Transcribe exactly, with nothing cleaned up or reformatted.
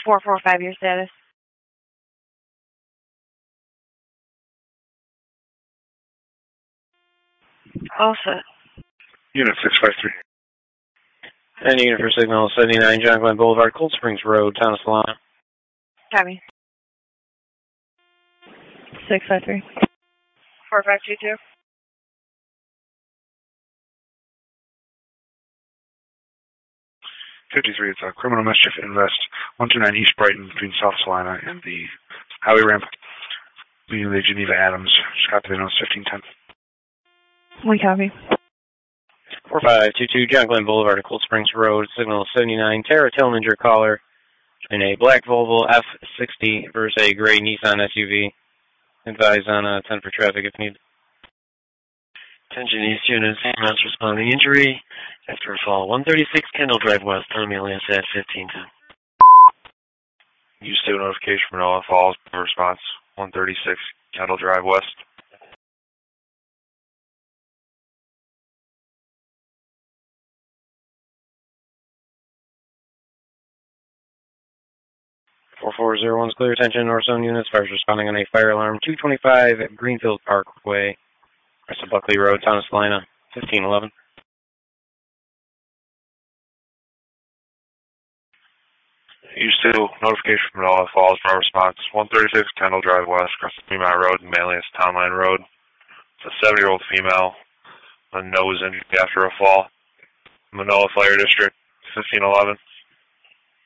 four four five, your status. All set. Unit six five three. And unit for signal seventy-nine, John Glenn Boulevard, Cold Springs Road, Town of Solana. Copy. six five three. four five two two. fifty-three, it's a criminal mischief invest, one two nine East Brighton between South Salina and the highway ramp between the Geneva Adams. Scott Devino, fifteen ten. One copy. four five two two, John Glenn Boulevard, Cold Springs Road, signal seventy-nine, Tara Tillman, your caller, in a black Volvo F sixty versus a gray Nissan S U V. Advise on uh, ten for traffic if needed. Attention East Unit, amounts responding injury after a fall. one thirty-six Kendall Drive West, Amelia at fifteen ten. Use state notification from Manoa Falls, response one thirty-six Kendall Drive West. four four zero one is clear. Attention North Zone units. Fires responding on a fire alarm. two twenty-five at Greenfield Parkway, west of Buckley Road, Town of Salina, fifteen eleven. Use state notification from Manoa Falls, for response one thirty-six Kendall Drive West, across the Fremont Road and Manlius Town Line Road. It's a seventy-year-old female, a nose injury after a fall. Manoa Fire District, fifteen eleven.